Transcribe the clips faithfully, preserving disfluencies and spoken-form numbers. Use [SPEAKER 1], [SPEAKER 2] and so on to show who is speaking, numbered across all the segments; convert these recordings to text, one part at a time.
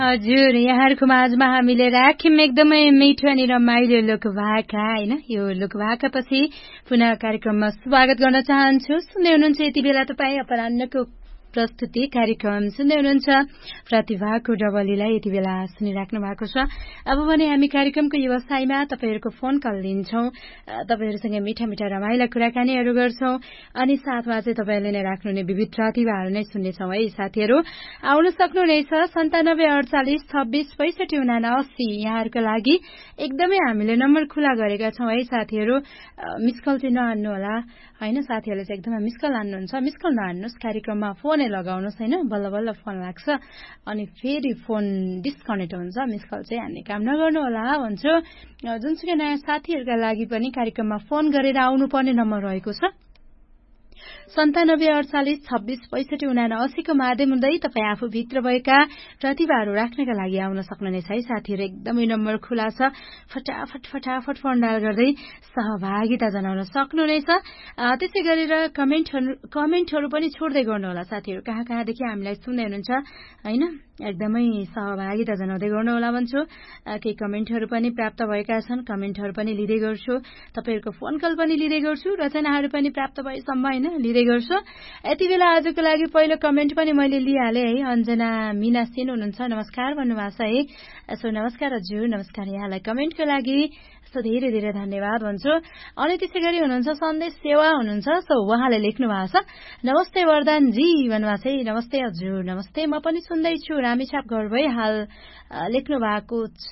[SPEAKER 1] हजुर, यहाँहरूको माझमा हामीले राख्यौँ एकदमै मिठो अनि रमाइलो लोकभाका होइन। यो लोकभाकापछि पुनः कार्यक्रममा स्वागत गर्न चाहन्छु। सुन्दै हुनुहुन्छ यति बेला तपाईँ अपराह्नको प्रस्तुति कार्यक्रम सुन्दै हुनुहुन्छ प्रतिभाको डबलीलाई यति बेला सुनिराख्नु भएको छ। अब भने हामी कार्यक्रमको व्यवसायमा तपाईँहरूको फोन कल लिन्छौँ, तपाईँहरूसँग मिठा मिठा रमाइला कुराकानीहरू गर्छौँ अनि साथमा चाहिँ तपाईँहरूले नै राख्नुहुने विविध प्रतिभाहरू नै सुन्नेछौँ है साथीहरू। आउन सक्नुहुनेछ सन्तानब्बे अडचालिस छब्बिस पैँसठी उनासी यहाँहरूको लागि एकदमै हामीले नम्बर खुला गरेका छौँ है साथीहरू। मिस कल चाहिँ नहान्नु होला होइन, साथीहरूले चाहिँ एकदमै मिस कल हान्नुहुन्छ, मिस कल नहान्नुहोस्, कार्यक्रममा फोनै लगाउनुहोस् होइन, बल्ल बल्ल फोन लाग्छ अनि फेरि फोन डिस्कनेक्ट हुन्छ। मिस कल चाहिँ हान्ने काम नगर्नु होला भन्छु। जुनसुकै नयाँ साथीहरूका लागि पनि कार्यक्रममा फोन गरेर आउनुपर्ने नम्बर रहेको छ सन्तानब्बे अडचालिस छब्बिस पैँसठी उनासीको माध्यम हुँदै तपाईँ आफूभित्र भएका प्रतिभाहरू राख्नका लागि आउन सक्नुहुनेछ है साथीहरू। एकदमै नम्बर खुला छ, फटाफट फटाफट फोन डायल गर्दै सहभागिता जनाउन सक्नुहुनेछ। त्यसै गरेर कमेन्टहरू कमेन्टहरू पनि छोड्दै गर्नुहोला साथीहरू, कहाँ कहाँदेखि हामीलाई सुन्दै हुनुहुन्छ होइन, एकदमै सहभागिता जनाउँदै गर्नुहोला भन्छु। केही कमेन्टहरू पनि प्राप्त भएका छन्, कमेन्टहरू पनि लिँदै गर्छु, तपाईँहरूको फोन कल पनि लिँदै गर्छु, रचनाहरू पनि प्राप्त भएसम्म होइन लिँदै गर्छु। यति बेला आजको लागि पहिलो कमेन्ट पनि मैले लिइहालेँ है। अञ्जना मिना सिन हुनुहुन्छ, नमस्कार भन्नुभएको छ है। यसो नमस्कार हजुर, नमस्कार यहाँलाई कमेन्टको लागि यस्तो धेरै धेरै धन्यवाद भन्छु। अनि त्यसै गरी हुनुहुन्छ सन्देश सेवा हुनुहुन्छ, सो उहाँले लेख्नु भएको छ नमस्ते वरदानजी भन्नुभएको छ है। नमस्ते हजुर, नमस्ते, म पनि सुन्दैछु, रामेछाप घर भई हाल लेख्नु भएको छ।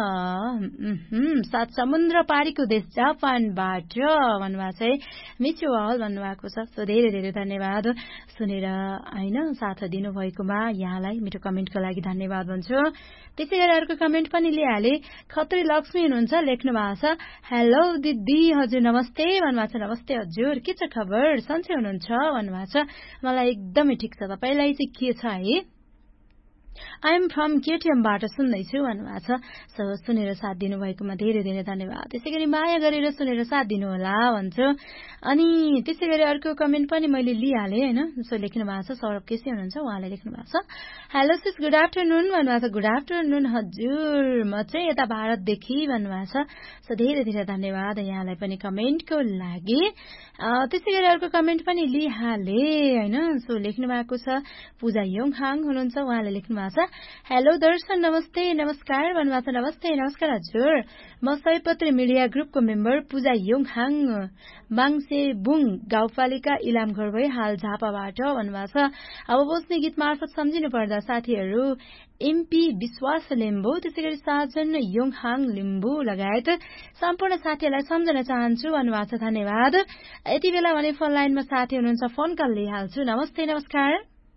[SPEAKER 1] सात समुद्र पारीको देश जापानबाट भन्नुभएको छ है। मिचु हल भन्नुभएको छ, सो धेरै धेरै धन्यवाद सुनेर होइन साथ दिनुभएकोमा यहाँलाई मिठो कमेन्टको लागि धन्यवाद भन्छु। त्यसै गरी अर्को कमेन्ट पनि लिइहालेँ, खत्री लक्ष्मी हुनुहुन्छ, लेख्नु भएको छ हेलो दिदी हजुर नमस्ते भन्नुभएको छ। नमस्ते हजुर, के छ खबर, सन्चै हुनुहुन्छ भन्नुभएको छ। मलाई एकदमै ठिक छ, तपाईँलाई चाहिँ के छ है। आइएम फ्रम केटिएमबाट सुन्दैछु भन्नुभएको छ। सो सुनेर साथ दिनुभएकोमा धेरै धेरै धन्यवाद। त्यसै गरी माया गरेर सुनेर साथ दिनुहोला भन्छु। अनि त्यसै गरी अर्को कमेन्ट पनि मैले लिइहालेँ होइन, सो लेख्नु भएको छ सौरभ केसी हुनुहुन्छ, उहाँले लेख्नु भएको छ हेलो सिस गुड आफ्टरनुन भन्नुभएको छ। गुड आफ्टरनुन हजुर, म चाहिँ यता भारतदेखि भन्नुभएको छ। सो धेरै धेरै धन्यवाद यहाँलाई पनि कमेन्टको लागि। त्यसै गरी अर्को कमेन्ट पनि लिइहालेँ होइन, सो लेख्नु भएको छ पूजा योङहाङ हुनुहुन्छ, उहाँले लेख्नु भएको छ हेलो दर्शन नमस्ते नमस्कार भन्नुभएको छ। नमस्ते नमस्कार हजुर, म सयपत्री मिडिया ग्रुपको मेम्बर पूजा योङहाङ बाङसे बुङ गाउँपालिका इलाम घर भई हाल झापाबाट भन्नुभएको छ। अब बस्ने गीत मार्फत सम्झिनु पर्दा साथीहरू एमपी विश्वास लिम्बू, त्यसै गरी साजन योङहाङ लिम्बू लगायत सम्पूर्ण साथीहरूलाई सम्झन चाहन्छु भन्नुभएको छ। धन्यवाद। यति बेला भने फोन लाइनमा साथी हुनुहुन्छ, फोन कल लिइहाल्छु। नमस्ते नमस्कार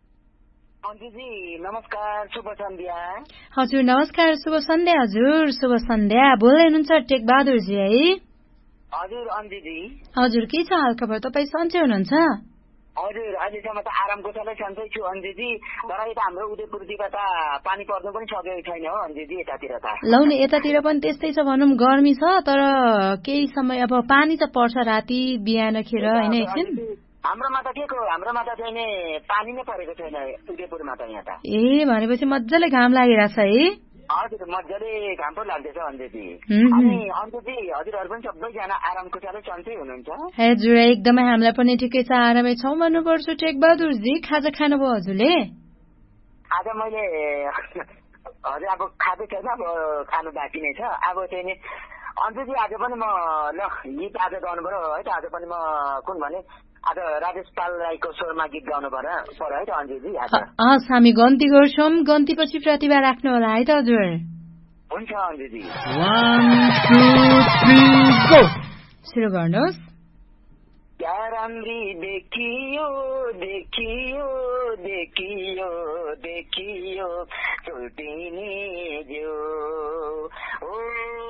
[SPEAKER 2] नमस्कार, शुभ सन्ध्या
[SPEAKER 1] हजुर। नमस्कार शुभ सन्ध्या हजुर, शुभ सन्ध्या। बोल्दै हुनुहुन्छ टेक बहादुरजी है।
[SPEAKER 2] हजुर अन्जीजी
[SPEAKER 1] हजुर, के छ हाल खबर, तपाईँ सन्चै हुनुहुन्छ?
[SPEAKER 2] हजुर, अहिलेसम्म त आरामको साथै सन्चै छु अन्जीजी, तर यता हाम्रो उदयपुरतिर त पानी पर्नु पनि सकेको छैन हो अन्जीजी यतातिर त।
[SPEAKER 1] लौ न, यतातिर पनि त्यस्तै छ भनौँ, गर्मी छ तर केही समय अब पानी त पर्छ राति बिहानखेर होइन एकछिन।
[SPEAKER 2] हाम्रोमा त के को हाम्रोमा त चाहिँ पानी नै परेको छैन उदयपुरमा त यहाँ त।
[SPEAKER 1] ए भनेपछि मजाले घाम लागिरहेछ है।
[SPEAKER 2] हजुर, मजाले घाम पो लाग्दैछ अन्जीजी। अनि अन्जीजी हजुरहरू पनि सबैजना आरामको साथै सन्चै हुनुहुन्छ?
[SPEAKER 1] हजुर एकदमै, हामीलाई पनि ठिकै छ, आरामै छौँ भन्नुपर्छ। टेक बहादुरजी खाजा खानुभयो हजुरले?
[SPEAKER 2] आज मैले हजुर अब खाएको छैन, अब खानु बाँकी नै छ। अब चाहिँ नि अन्जीजी आज पनि म ल गीत आज गाउनु पर्यो है त, आज पनि म कुन भने आज राजेश पाल राईको स्वरमा गीत गाउनु पर्यो पर्यो है त अन्जीजी आज।
[SPEAKER 1] हस्, हामी गन्ती गर्छौँ, गन्तीपछि प्रतिभा राख्नु होला है त हजुर।
[SPEAKER 2] हुन्छ अन्जीजी,
[SPEAKER 1] सुरु गर्नुहोस्।
[SPEAKER 2] क्या राम्री देखियो देखियो देखियो देखियो चुल्टिनी जो